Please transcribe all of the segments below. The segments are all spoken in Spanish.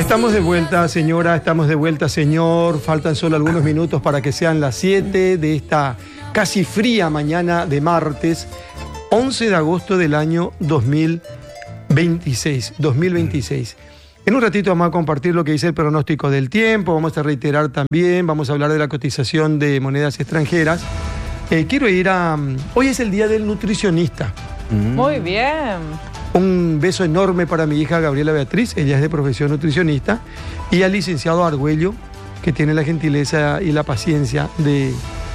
Estamos de vuelta, señora, estamos de vuelta, señor. Faltan solo algunos minutos para que sean las 7 de esta casi fría mañana de martes, 11 de agosto del año 2026. En un ratito vamos a compartir lo que dice el pronóstico del tiempo, vamos a reiterar también, vamos a hablar de la cotización de monedas extranjeras. Quiero ir a... Hoy es el día del nutricionista. Muy bien. Un beso enorme para mi hija Gabriela Beatriz, ella es de profesión nutricionista, y al licenciado Argüello, que tiene la gentileza y la paciencia de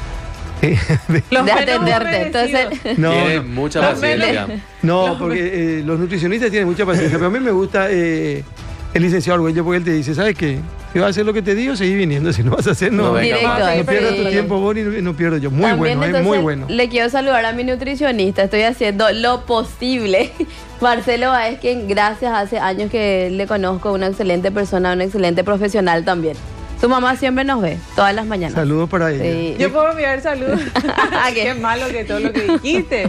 atenderte. Entonces, tiene mucha paciencia. No, porque los nutricionistas tienen mucha paciencia, pero a mí me gusta el licenciado Argüello porque él te dice, ¿sabes qué? Si vas a hacer lo que te digo, seguí viniendo. Si no vas a hacer, no pierdas tu tiempo vos y no pierdo yo. Muy también, bueno, entonces, muy bueno. Le quiero saludar a mi nutricionista. Estoy haciendo lo posible. Marcelo Báez, que gracias, hace años que le conozco, una excelente persona, un excelente profesional también. Su mamá siempre nos ve, todas las mañanas. Saludos para ella. Sí. Yo puedo enviar saludos. Qué malo que todo lo que dijiste.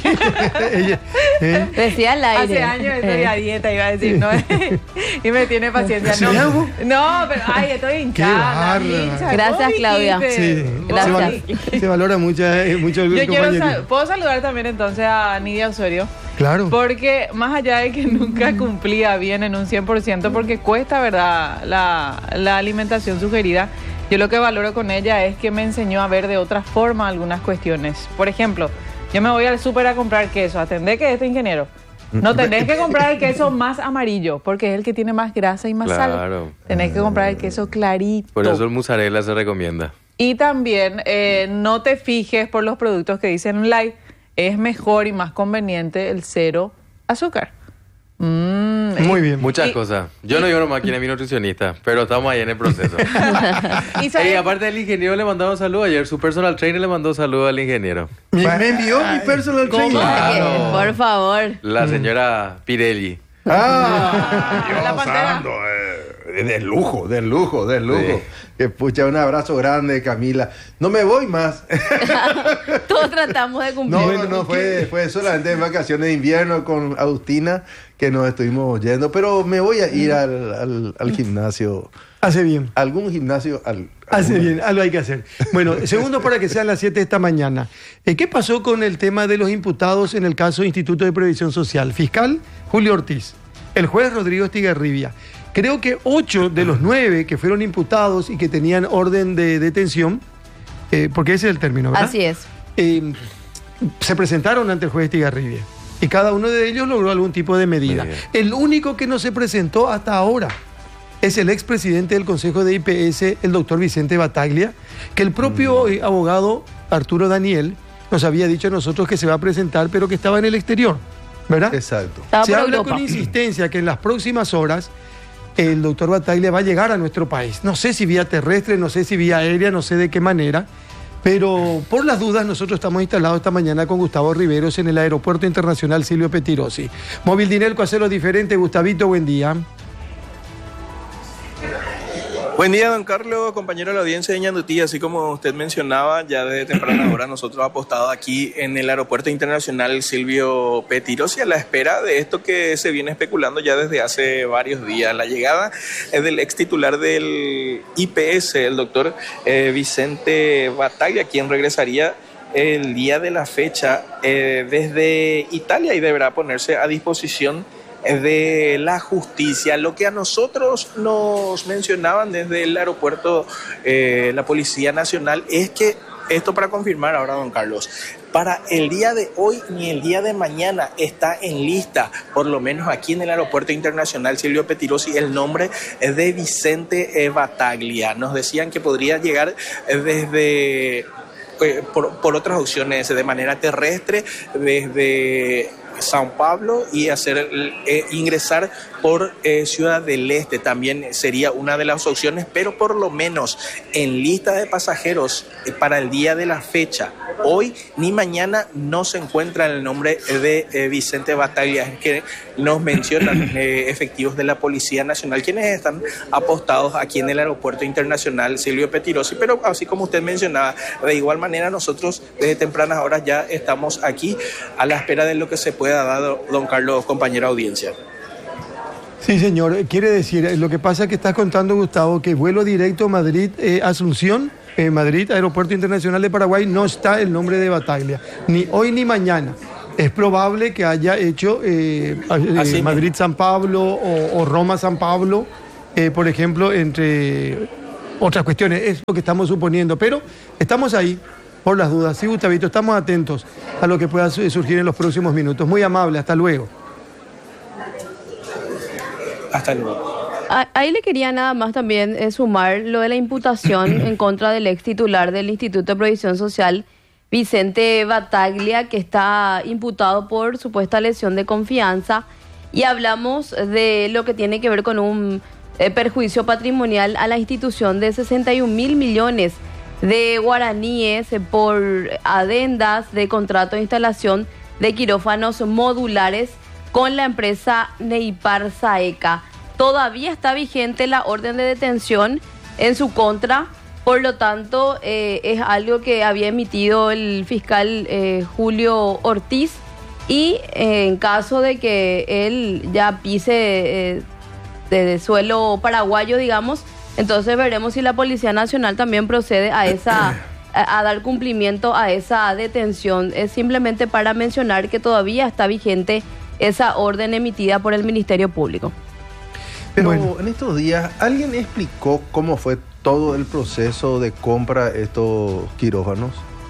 Decía al aire. Hace años estoy a dieta, iba a decir, ¿no? Y me tiene paciencia. No, pero ay, estoy hinchada. Gracias, Claudia. Sí, gracias. Se valora mucho el compañerismo. ¿Puedo saludar también entonces a Nidia Osorio? Claro. Porque más allá de que nunca cumplía bien en un 100%, porque cuesta, ¿verdad?, la alimentación sugerida, yo lo que valoro con ella es que me enseñó a ver de otra forma algunas cuestiones. Por ejemplo, yo me voy al súper a comprar queso, atendé que este ingeniero. No tenés que comprar el queso más amarillo, porque es el que tiene más grasa y más sal. Tenés que comprar el queso clarito. Por eso el mozzarella se recomienda. Y también no te fijes por los productos que dicen online. Es mejor y más conveniente el cero azúcar. Muy bien. Muchas cosas. Yo no llevo una máquina, mi nutricionista, pero estamos ahí en el proceso. Y aparte el ingeniero le mandaba un saludo ayer. Su personal trainer le mandó un saludo al ingeniero. Me envió mi personal trainer. Claro. Por favor. La señora Pirelli. La pantera. De lujo. Sí. Que pucha, un abrazo grande, Camila. No me voy más. Todos tratamos de cumplir. No, fue solamente en vacaciones de invierno con Agustina que nos estuvimos yendo, pero me voy a ir al gimnasio. Hace bien. Algún gimnasio. Hace bien, algo hay que hacer. Bueno, segundos para que sean las 7 de esta mañana. ¿Qué pasó con el tema de los imputados en el caso Instituto de Previsión Social? Fiscal Julio Ortiz, el juez Rodrigo Estigarribia. Creo que 8 de los 9 que fueron imputados y que tenían orden de detención, porque ese es el término, ¿verdad? Así es. Se presentaron ante el juez Estigarribia y cada uno de ellos logró algún tipo de medida. El único que no se presentó hasta ahora es el expresidente del Consejo de IPS, el doctor Vicente Battaglia, que el propio abogado Arturo Daniel nos había dicho a nosotros que se va a presentar, pero que estaba en el exterior, ¿verdad? Exacto. Se habla con insistencia que en las próximas horas el doctor Battaglia va a llegar a nuestro país. No sé si vía terrestre, no sé si vía aérea, no sé de qué manera, pero por las dudas nosotros estamos instalados esta mañana con Gustavo Riveros en el Aeropuerto Internacional Silvio Pettirossi. Móvil Dinelco, hacerlo diferente. Gustavito, buen día. Buen día, don Carlos, compañero de la audiencia de Ñandutí. Así como usted mencionaba, ya desde temprana hora nosotros apostado aquí en el Aeropuerto Internacional Silvio Pettirossi a la espera de esto que se viene especulando ya desde hace varios días. La llegada es del ex titular del IPS, el doctor Vicente Battaglia, quien regresaría el día de la fecha desde Italia y deberá ponerse a disposición de la justicia. Lo que a nosotros nos mencionaban desde el aeropuerto, la Policía Nacional, es que esto para confirmar ahora, don Carlos, para el día de hoy ni el día de mañana está en lista, por lo menos aquí en el Aeropuerto Internacional Silvio Pettirossi, el nombre de Vicente Battaglia. Nos decían que podría llegar desde por otras opciones de manera terrestre, desde Sao Paulo y hacer ingresar por Ciudad del Este también sería una de las opciones, pero por lo menos en lista de pasajeros para el día de la fecha, hoy ni mañana, no se encuentra el nombre de Vicente Battaglia, que nos mencionan efectivos de la Policía Nacional, quienes están apostados aquí en el Aeropuerto Internacional Silvio Pettirossi. Pero así como usted mencionaba, de igual manera nosotros desde tempranas horas ya estamos aquí a la espera de lo que se pueda dar, don Carlos, compañera audiencia. Sí, señor. Quiere decir, lo que pasa es que estás contando, Gustavo, que vuelo directo Madrid-Asunción, Madrid, Aeropuerto Internacional de Paraguay, no está el nombre de Bataglia, ni hoy ni mañana. Es probable que haya hecho Madrid-San Pablo o Roma-San Pablo, por ejemplo, entre otras cuestiones. Es lo que estamos suponiendo, pero estamos ahí por las dudas. Sí, Gustavito, estamos atentos a lo que pueda surgir en los próximos minutos. Muy amable, hasta luego. Hasta luego. Ahí le quería nada más también sumar lo de la imputación en contra del ex titular del Instituto de Provisión Social, Vicente Bataglia, que está imputado por supuesta lesión de confianza, y hablamos de lo que tiene que ver con un perjuicio patrimonial a la institución de 61.000 millones de guaraníes por adendas de contrato de instalación de quirófanos modulares con la empresa Neipar Saeca. Todavía está vigente la orden de detención en su contra, por lo tanto es algo que había emitido el fiscal Julio Ortiz, y en caso de que él ya pise de suelo paraguayo, digamos, entonces veremos si la Policía Nacional también procede a dar cumplimiento a esa detención. Es simplemente para mencionar que todavía está vigente esa orden emitida por el Ministerio Público. Pero Bueno. en estos días, ¿alguien explicó cómo fue todo el proceso de compra de estos quirófanos?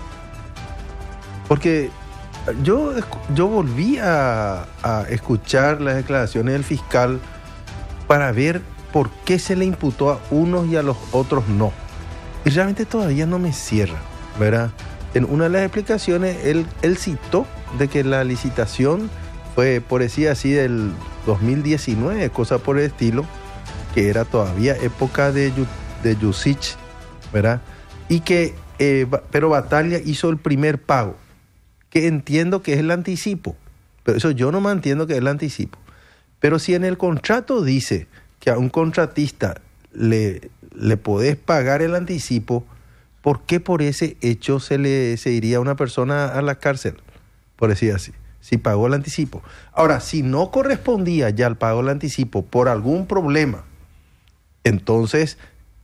Porque yo volví a escuchar las declaraciones del fiscal para ver por qué se le imputó a unos y a los otros no. Y realmente todavía no me cierra, ¿verdad? En una de las explicaciones, él citó de que la licitación fue, por decir así, del 2019, cosa por el estilo, que era todavía época de Yusich, ¿verdad? Y que, pero Bataglia hizo el primer pago, que entiendo que es el anticipo, pero eso yo no me entiendo que es el anticipo. Pero si en el contrato dice que a un contratista le podés pagar el anticipo, ¿por qué por ese hecho se iría a una persona a la cárcel? Por decir así, si pagó el anticipo. Ahora, si no correspondía ya el pago del anticipo por algún problema, entonces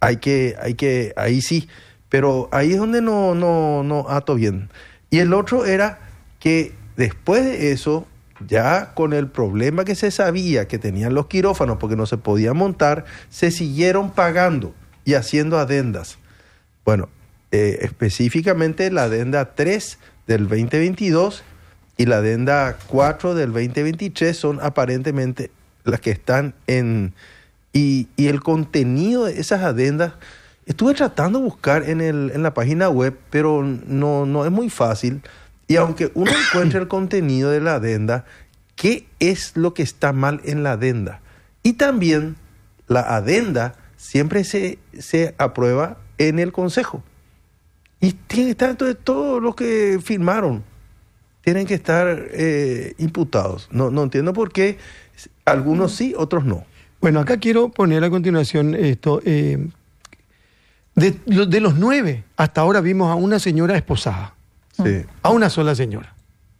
ahí sí, pero ahí es donde no ato bien. Y el otro era que después de eso, ya con el problema que se sabía que tenían los quirófanos porque no se podían montar, se siguieron pagando y haciendo adendas. Bueno, específicamente la adenda 3 del 2022 y la adenda 4 del 2023 son aparentemente las que están en... Y el contenido de esas adendas, estuve tratando de buscar en la página web, pero no es muy fácil. Y aunque uno encuentre el contenido de la adenda, ¿qué es lo que está mal en la adenda? Y también la adenda siempre se aprueba en el Consejo. Y tiene que estar, entonces todos los que firmaron tienen que estar imputados. No entiendo por qué algunos sí, otros no. Bueno, acá quiero poner a continuación esto. De los 9, hasta ahora vimos a una señora esposada. Sí. A una sola señora.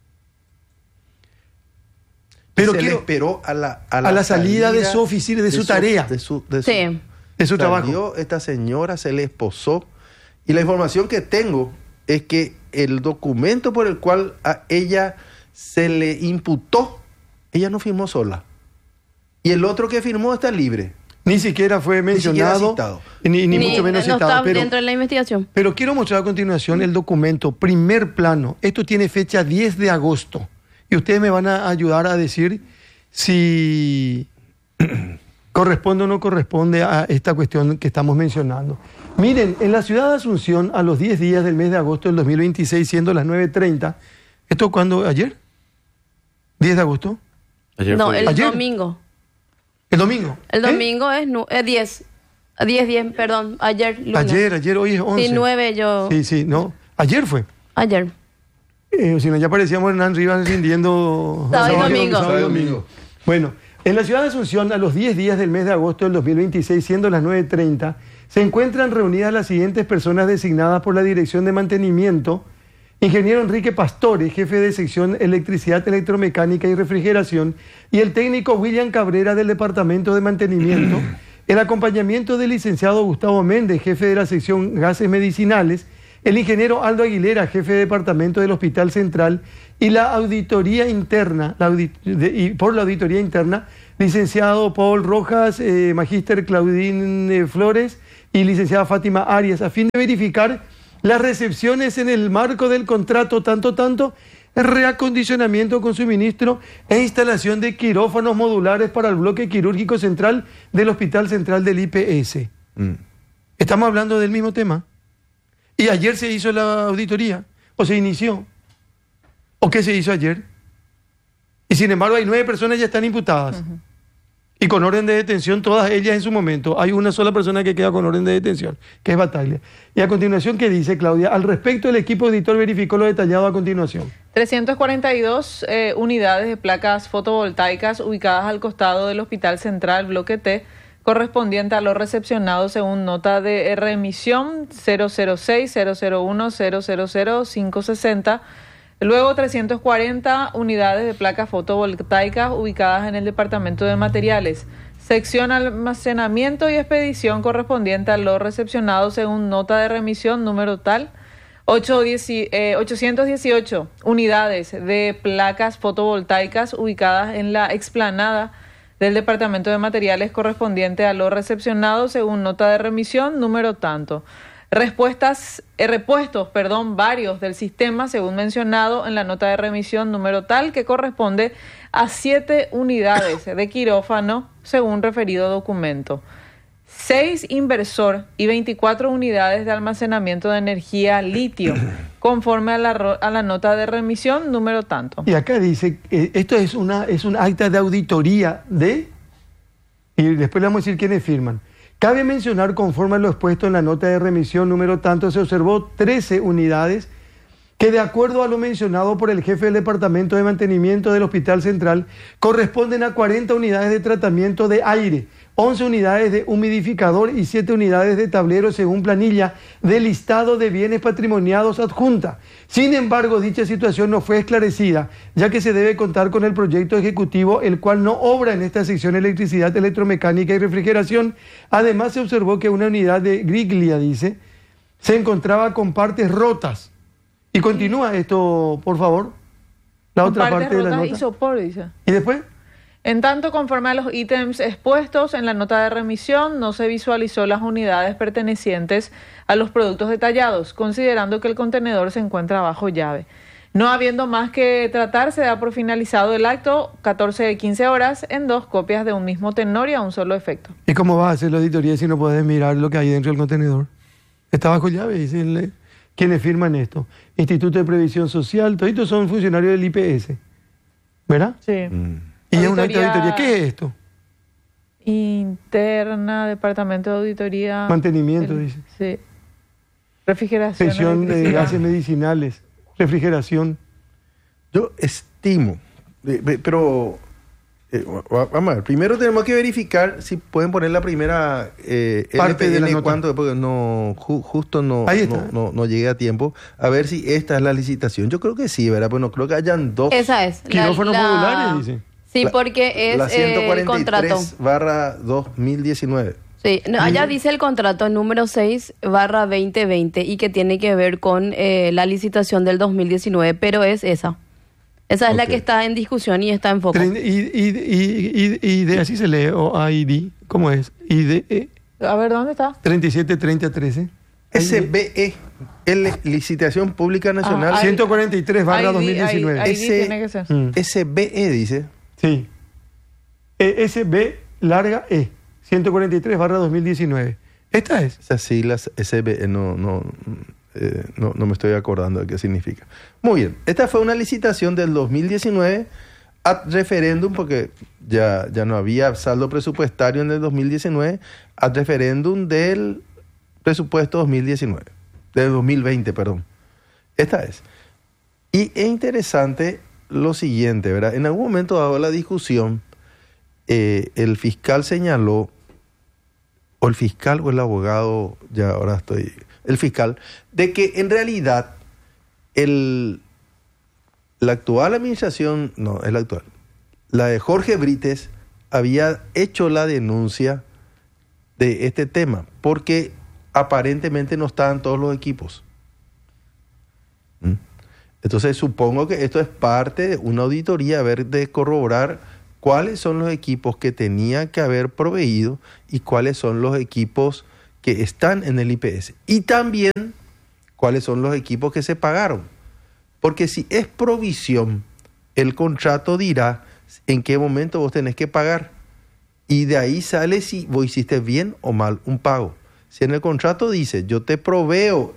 Pero se le esperó a la salida de su oficina, de su tarea. De su trabajo. Salió esta señora, se le esposó. Y la información que tengo es que el documento por el cual a ella se le imputó, ella no firmó sola. Y el otro que firmó está libre. Ni siquiera fue mencionado, ni mucho menos no citado. Está dentro de la investigación. Pero quiero mostrar a continuación el documento, primer plano. Esto tiene fecha 10 de agosto. Y ustedes me van a ayudar a decir si corresponde o no corresponde a esta cuestión que estamos mencionando. Miren, en la ciudad de Asunción, a los 10 días del mes de agosto del 2026, siendo las 9:30, ¿esto cuándo? ¿Ayer? ¿10 de agosto? Ayer No, fue- el ¿Ayer? domingo. ¿El domingo? El domingo es 10. 10, perdón. Ayer, lunes. Ayer, hoy es 11. Sí, 9 yo... Sí, no. Ayer fue. Ayer. Si no, ya parecíamos Hernán Rivas rindiendo... Sábado y domingo. sábado y domingo. Bueno, en la ciudad de Asunción, a los 10 días del mes de agosto del 2026, siendo las 9:30, se encuentran reunidas las siguientes personas designadas por la Dirección de Mantenimiento ingeniero Enrique Pastore, jefe de sección Electricidad, Electromecánica y Refrigeración, y el técnico William Cabrera del Departamento de Mantenimiento, el acompañamiento del licenciado Gustavo Méndez, jefe de la sección Gases Medicinales, el ingeniero Aldo Aguilera, jefe de departamento del Hospital Central, y la auditoría interna, por la auditoría interna, licenciado Paul Rojas, magíster Claudín Flores y licenciada Fátima Arias, a fin de verificar las recepciones en el marco del contrato tanto, reacondicionamiento con suministro e instalación de quirófanos modulares para el bloque quirúrgico central del Hospital Central del IPS. Estamos hablando del mismo tema. Y ayer se hizo la auditoría, o se inició. ¿O qué se hizo ayer? Y sin embargo hay 9 personas ya están imputadas. Y con orden de detención, todas ellas en su momento. Hay una sola persona que queda con orden de detención, que es Bataglia. Y a continuación, ¿qué dice Claudia? Al respecto, el equipo auditor verificó lo detallado a continuación. 342 unidades de placas fotovoltaicas ubicadas al costado del Hospital Central, bloque T, correspondiente a lo recepcionado según nota de remisión 006-001-000-560. Luego 340 unidades de placas fotovoltaicas ubicadas en el Departamento de Materiales, sección Almacenamiento y Expedición correspondiente a lo recepcionado según nota de remisión número tal. 818 unidades de placas fotovoltaicas ubicadas en la explanada del Departamento de Materiales correspondiente a lo recepcionado según nota de remisión número tanto. Repuestos, varios del sistema según mencionado en la nota de remisión número tal, que corresponde a 7 unidades de quirófano según referido documento. 6 inversor y 24 unidades de almacenamiento de energía litio, conforme a la nota de remisión número tanto. Y acá dice, esto es un acta de auditoría y después le vamos a decir quiénes firman. Cabe mencionar, conforme a lo expuesto en la nota de remisión número tanto, se observó 13 unidades que, de acuerdo a lo mencionado por el jefe del Departamento de Mantenimiento del Hospital Central, corresponden a 40 unidades de tratamiento de aire, 11 unidades de humidificador y 7 unidades de tablero según planilla del listado de bienes patrimoniados adjunta. Sin embargo, dicha situación no fue esclarecida, ya que se debe contar con el proyecto ejecutivo, el cual no obra en esta sección electricidad, electromecánica y refrigeración. Además, se observó que una unidad de Griglia, dice, se encontraba con partes rotas. Y continúa esto, por favor. La otra parte de la nota. Y sopor, dice. ¿Y después? En tanto, conforme a los ítems expuestos en la nota de remisión, no se visualizó las unidades pertenecientes a los productos detallados, considerando que el contenedor se encuentra bajo llave. No habiendo más que tratar, se da por finalizado el acto, 14 de 15 horas, en 2 copias de un mismo tenor y a un solo efecto. ¿Y cómo vas a hacer la auditoría si no puedes mirar lo que hay dentro del contenedor? Está bajo llave, dicen quienes firman esto. Instituto de Previsión Social, todos son funcionarios del IPS, ¿verdad? Sí. Y es una auditoría. ¿Qué es esto? Interna, Departamento de Auditoría. Mantenimiento, dice. Sí. Refrigeración. Sección de gases medicinales. Refrigeración. Yo estimo, pero vamos a ver, primero tenemos que verificar si pueden poner la primera parte de la nota. Cuánto, porque justo no llegué a tiempo. A ver si esta es la licitación. Yo creo que sí, ¿verdad? Pues no creo que hayan 2 Esa es. quirófanos modulares, dice. Sí, porque es la 143 contrato. /2019. Sí, no, allá dice el contrato número 6/2020 y que tiene que ver con la licitación del 2019, pero es esa. Esa es la que está en discusión y está en foco. Y así se lee, o ID, ¿cómo es? ID. A ver, ¿dónde está? 373013. SBE, Licitación Pública Nacional. 143/2019. Ahí tiene que ser. SBE dice. Sí. SB larga E. 143/2019. ¿Esta es? Esas siglas SBE no me estoy acordando de qué significa. Muy bien. Esta fue una licitación del 2019 ad referéndum, porque ya no había saldo presupuestario en el 2019, ad referéndum del presupuesto 2019, del 2020, perdón. Esta es. Y es interesante lo siguiente, ¿verdad? En algún momento dado la discusión, el fiscal señaló, o el fiscal o el abogado, el fiscal, de que en realidad La actual administración, no, es la actual. La de Jorge Brites había hecho la denuncia de este tema porque aparentemente no estaban todos los equipos. Entonces supongo que esto es parte de una auditoría, de corroborar cuáles son los equipos que tenía que haber proveído y cuáles son los equipos que están en el IPS. Y también cuáles son los equipos que se pagaron. Porque si es provisión, el contrato dirá en qué momento vos tenés que pagar. Y de ahí sale si vos hiciste bien o mal un pago. Si en el contrato dice, yo te proveo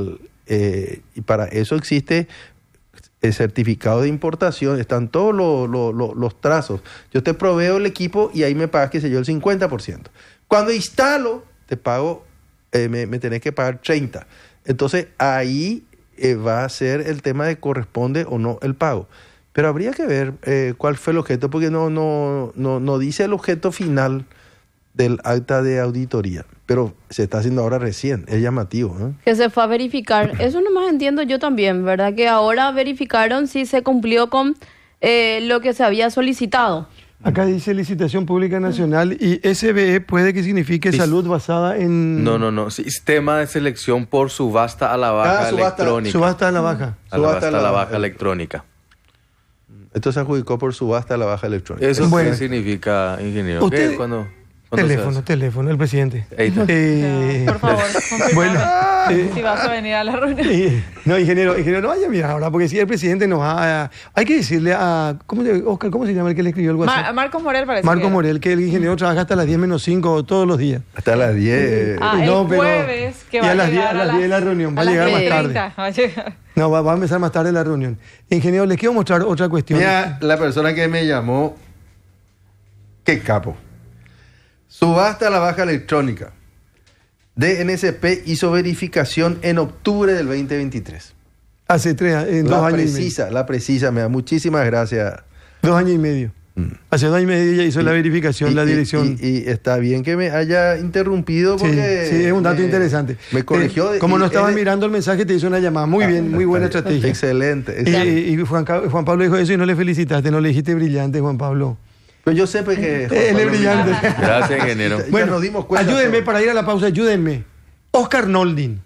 y para eso existe el certificado de importación, están todos los trazos. Yo te proveo el equipo y ahí me pagas, qué sé yo, el 50%. Cuando instalo, te pago, me tenés que pagar 30%. Entonces ahí va a ser el tema de corresponde o no el pago. Pero habría que ver cuál fue el objeto, porque no dice el objeto final del acta de auditoría. Pero se está haciendo ahora recién, es llamativo, ¿no? Que se fue a verificar. Eso nomás entiendo yo también, ¿verdad? Que ahora verificaron si se cumplió con lo que se había solicitado. Acá dice licitación pública nacional y SBE puede que signifique salud basada en... No. Sistema de selección por subasta a la baja electrónica. Subasta a la baja. Subasta a la baja electrónica. Esto se adjudicó por subasta a la baja electrónica. ¿Eso qué significa, ingeniero? Usted... ¿Qué? ¿Cuándo Teléfono, el presidente. Por favor, bueno, si vas a venir a la reunión. No, ingeniero, no vaya a mirar ahora, porque si el presidente nos va a... Hay que decirle a... Oscar, ¿cómo se llama el que le escribió el WhatsApp? Marcos Morel parece. Marcos Morel, que el ingeniero trabaja hasta las 10 menos 5 todos los días. Hasta las 10. El jueves que va a llegar a las 10 de la reunión, va a llegar más tarde. Va a llegar. No, va a empezar más tarde la reunión. Ingeniero, les quiero mostrar otra cuestión. Mira, la persona que me llamó, qué capo. Subasta a la baja electrónica. DNSP hizo verificación en octubre del 2023. Hace 2 años y medio. La precisa, me da muchísimas gracias. 2 años y medio. Hace 2 años y medio ya hizo la verificación, la dirección. Y está bien que me haya interrumpido porque... Sí, es un dato interesante. Me corrigió. Como no estaba mirando el mensaje, te hizo una llamada. Muy bien, muy buena estrategia. Excelente. Y Juan Pablo dijo eso y no le felicitaste, no le dijiste brillante, Juan Pablo. Pero yo sé que... Él es brillante. Gracias, ingeniero. Bueno, nos dimos cuenta. Ayúdenme para ir a la pausa, ayúdenme. Oscar Noldin.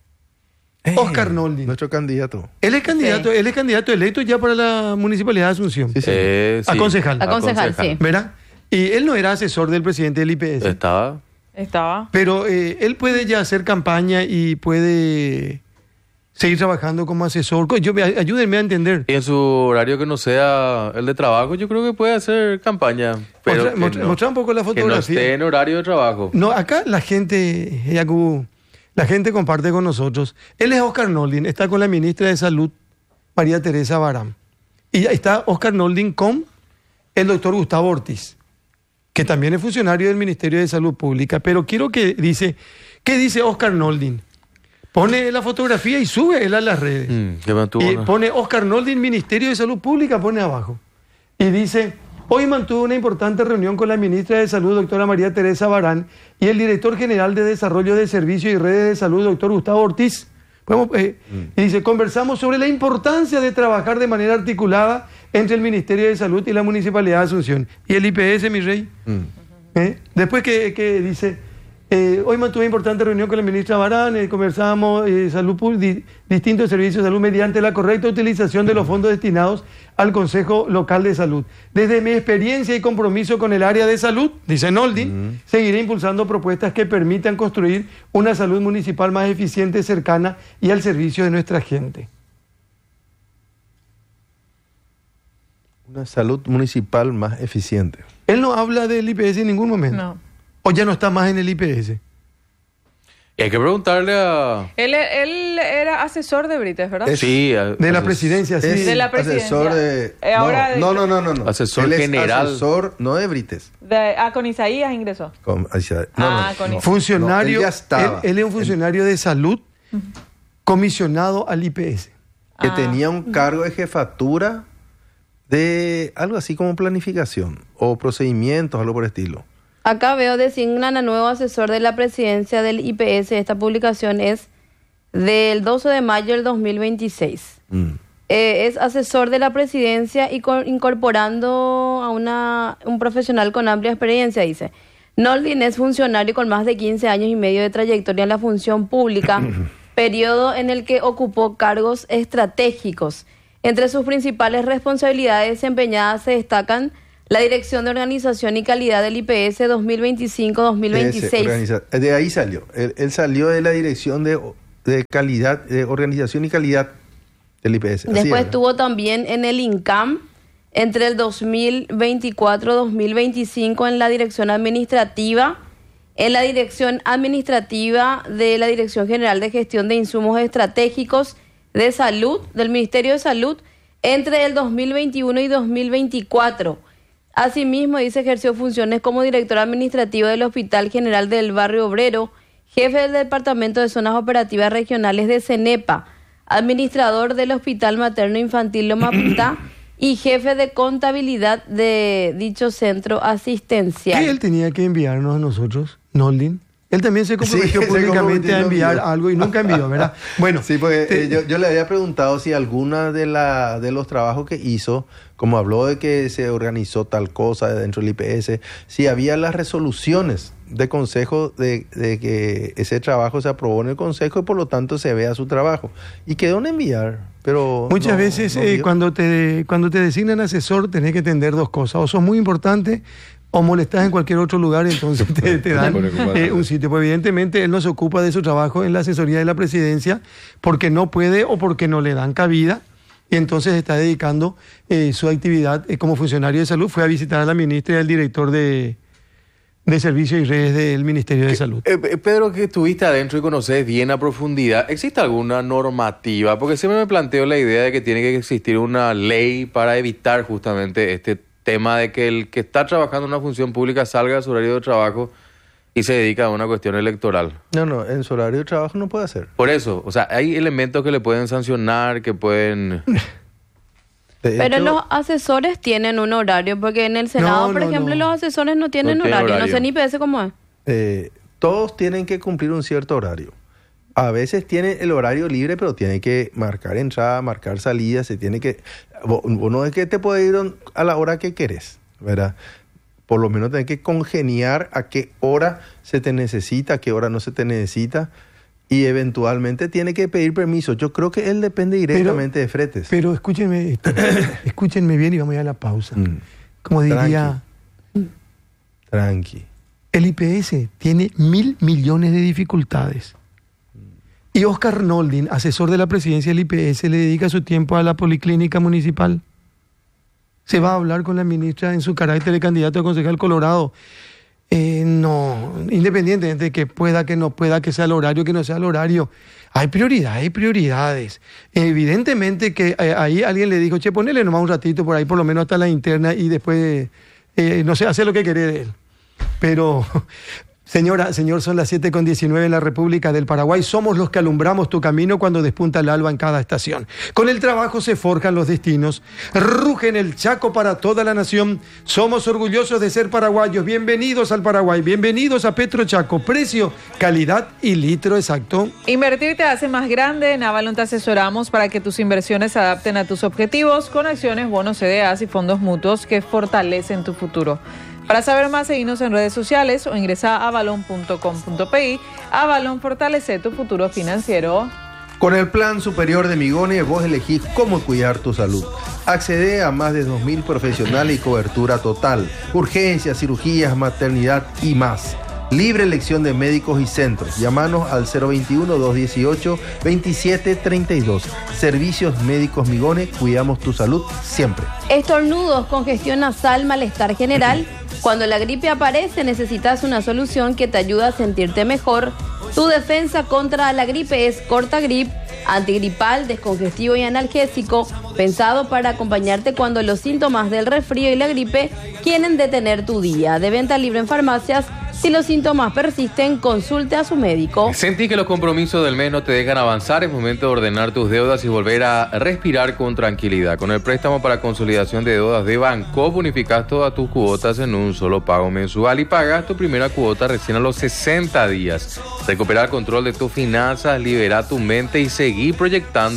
Oscar Noldin. Nuestro candidato. Él es candidato electo ya para la Municipalidad de Asunción. Sí. A concejal. Sí. ¿Verdad? Y él no era asesor del presidente del IPS. Estaba. Pero él puede ya hacer campaña y puede seguir trabajando como asesor. Ayúdenme a entender. Y en su horario que no sea el de trabajo, yo creo que puede hacer campaña. Pero mostrar un poco la fotografía. Que no esté en horario de trabajo. No, acá la gente, la gente comparte con nosotros. Él es Oscar Noldin, está con la ministra de Salud, María Teresa Barán. Y ahí está Oscar Noldin con el doctor Gustavo Ortiz, que también es funcionario del Ministerio de Salud Pública. Pero quiero ¿qué dice Oscar Noldin? Pone la fotografía y sube él a las redes. Pone Oscar Noldin, Ministerio de Salud Pública, pone abajo. Y dice, hoy mantuvo una importante reunión con la ministra de Salud, doctora María Teresa Barán, y el director general de Desarrollo de Servicios y Redes de Salud, doctor Gustavo Ortiz. Y dice, conversamos sobre la importancia de trabajar de manera articulada entre el Ministerio de Salud y la Municipalidad de Asunción. Y el IPS, mi rey. Después que dice... hoy mantuve importante reunión con la ministra Barán, conversamos distintos servicios de salud mediante la correcta utilización de los fondos destinados al Consejo Local de Salud. Desde mi experiencia y compromiso con el área de salud, dice Noldin, seguiré impulsando propuestas que permitan construir una salud municipal más eficiente, cercana y al servicio de nuestra gente. Una salud municipal más eficiente. Él no habla del IPS en ningún momento. No. ¿O ya no está más en el IPS? Y hay que preguntarle a... Él era asesor de Brites, ¿verdad? Sí. De la presidencia, sí. De la presidencia. Asesor de... No. Asesor él es general. Asesor, no de Brites. Con Isaías ingresó. Con Funcionario. Él ya estaba. Él es un funcionario de salud comisionado al IPS. Que tenía un cargo de jefatura de algo así como planificación o procedimientos, algo por el estilo. Acá veo, designan a nuevo asesor de la presidencia del IPS. Esta publicación es del 12 de mayo del 2026. Es asesor de la presidencia y incorporando a un profesional con amplia experiencia, dice. Noldin es funcionario con más de 15 años y medio de trayectoria en la función pública, periodo en el que ocupó cargos estratégicos. Entre sus principales responsabilidades desempeñadas se destacan la Dirección de Organización y Calidad del IPS 2025-2026. De ahí salió. Él salió de la Dirección de Calidad, de Organización y Calidad del IPS. Después estuvo también en el INCAM entre el 2024-2025 en la Dirección Administrativa, en la Dirección Administrativa de la Dirección General de Gestión de Insumos Estratégicos de Salud, del Ministerio de Salud, entre el 2021 y 2024. Asimismo, dice, ejerció funciones como director administrativo del Hospital General del Barrio Obrero, jefe del Departamento de Zonas Operativas Regionales de CENEPA, administrador del Hospital Materno Infantil Loma Pitá y jefe de contabilidad de dicho centro asistencial. ¿Qué él tenía que enviarnos a nosotros, Noldin? Él también se comprometió públicamente a enviar algo y nunca envió, ¿verdad? Bueno, sí, porque yo le había preguntado si alguna de los trabajos que hizo, como habló de que se organizó tal cosa dentro del IPS, si había las resoluciones de consejo de que ese trabajo se aprobó en el consejo y por lo tanto se vea su trabajo. Y quedó en enviar, pero muchas veces cuando te designan asesor tenés que entender dos cosas. O sos muy importante o molestás en cualquier otro lugar, entonces te dan un sitio. Pues evidentemente él no se ocupa de su trabajo en la asesoría de la presidencia porque no puede o porque no le dan cabida. Y entonces está dedicando su actividad como funcionario de salud. Fue a visitar a la ministra y al director de Servicios y Redes del Ministerio de Salud. Pedro, que estuviste adentro y conoces bien a profundidad, ¿existe alguna normativa? Porque siempre me planteo la idea de que tiene que existir una ley para evitar justamente este tema de que el que está trabajando en una función pública salga de su horario de trabajo y se dedica a una cuestión electoral. No, en su horario de trabajo no puede hacer. Por eso, o sea, hay elementos que le pueden sancionar, que pueden... Pero los asesores tienen un horario, porque en el Senado, por ejemplo, los asesores no tienen horario. No sé ni IPS cómo es. Todos tienen que cumplir un cierto horario. A veces tiene el horario libre, pero tiene que marcar entrada, marcar salida, se tiene que... No es que te puede ir a la hora que querés, ¿verdad? Por lo menos tenés que congeniar a qué hora se te necesita, a qué hora no se te necesita, y eventualmente tiene que pedir permiso. Yo creo que él depende directamente de Fretes. Pero escúchenme bien y vamos a ir a la pausa. Como diría... Tranqui. El IPS tiene 1.000 millones de dificultades. Y Oscar Noldin, asesor de la presidencia del IPS, le dedica su tiempo a la policlínica municipal. Se va a hablar con la ministra en su carácter de candidato a concejal Colorado. No, independientemente de que pueda, que no pueda, que sea el horario, que no sea el horario. Hay prioridades. Evidentemente que ahí alguien le dijo, che, ponele nomás un ratito por ahí, por lo menos hasta la interna, y después, no sé, hacer lo que querés de él. Pero... Señor, son las 7:19 en la República del Paraguay. Somos los que alumbramos tu camino cuando despunta el alba en cada estación. Con el trabajo se forjan los destinos. Ruge en el Chaco para toda la nación. Somos orgullosos de ser paraguayos. Bienvenidos al Paraguay. Bienvenidos a Petro Chaco. Precio, calidad y litro exacto. Invertir te hace más grande. En Avalon te asesoramos para que tus inversiones se adapten a tus objetivos con acciones, bonos, CDAs y fondos mutuos que fortalecen tu futuro. Para saber más, seguinos en redes sociales o ingresa a avalon.com.pi. Avalon, fortalece tu futuro financiero. Con el Plan Superior de Migone, vos elegís cómo cuidar tu salud. Accede a más de 2.000 profesionales y cobertura total. Urgencias, cirugías, maternidad y más. Libre elección de médicos y centros. Llámanos al 021-218-2732. Servicios Médicos Migone, cuidamos tu salud siempre. Estornudos, congestión nasal, malestar general. Cuando la gripe aparece, necesitas una solución que te ayude a sentirte mejor. Tu defensa contra la gripe es Cortagrip, antigripal, descongestivo y analgésico, pensado para acompañarte cuando los síntomas del resfrío y la gripe quieren detener tu día. De venta libre en farmacias. Si los síntomas persisten, consulte a su médico. ¿Sentí que los compromisos del mes no te dejan avanzar? Es momento de ordenar tus deudas y volver a respirar con tranquilidad. Con el préstamo para consolidación de deudas de Bancop, unificas todas tus cuotas en un solo pago mensual y pagas tu primera cuota recién a los 60 días. Recuperar control de tus finanzas, liberar tu mente y seguir proyectando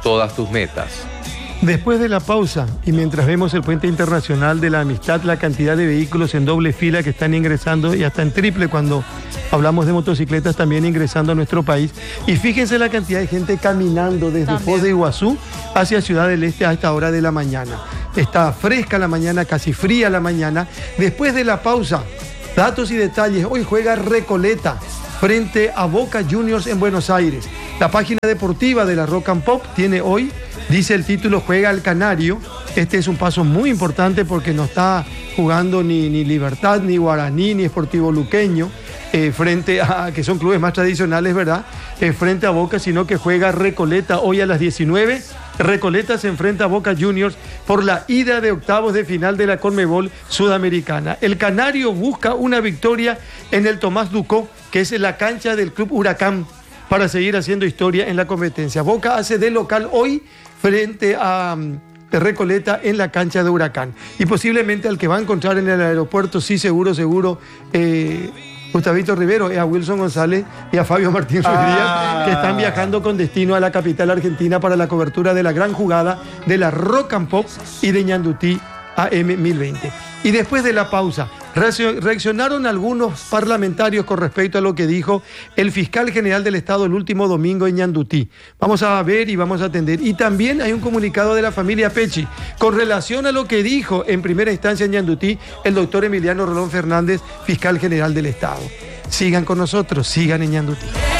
todas tus metas. Después de la pausa y mientras vemos el puente internacional de la amistad, la cantidad de vehículos en doble fila que están ingresando y hasta en triple cuando hablamos de motocicletas también ingresando a nuestro país. Y fíjense la cantidad de gente caminando desde Foz de Iguazú hacia Ciudad del Este a esta hora de la mañana. Está fresca la mañana, casi fría la mañana. Después de la pausa, datos y detalles. Hoy juega Recoleta frente a Boca Juniors en Buenos Aires. La página deportiva de la Rock and Pop tiene hoy, dice el título, juega el Canario. Este es un paso muy importante porque no está jugando ni Libertad, ni Guaraní, ni Sportivo Luqueño, frente a, que son clubes más tradicionales, ¿verdad? Frente a Boca, sino que juega Recoleta hoy a las 19. Recoleta se enfrenta a Boca Juniors por la ida de octavos de final de la Conmebol Sudamericana. El Canario busca una victoria en el Tomás Ducó, que es la cancha del Club Huracán, para seguir haciendo historia en la competencia. Boca hace de local hoy frente a Recoleta en la cancha de Huracán. Y posiblemente al que va a encontrar en el aeropuerto, sí, seguro, Gustavito Rivero, a Wilson González y a Fabio Martín Ruiz Díaz, que están viajando con destino a la capital argentina para la cobertura de la gran jugada de la Rock and Pop y de Ñandutí AM 1020. Y después de la pausa, reaccionaron algunos parlamentarios con respecto a lo que dijo el fiscal general del Estado el último domingo en Ñandutí. Vamos a ver y vamos a atender. Y también hay un comunicado de la familia Pecci con relación a lo que dijo en primera instancia en Ñandutí el doctor Emiliano Rolón Fernández, fiscal general del Estado. Sigan con nosotros, sigan en Ñandutí.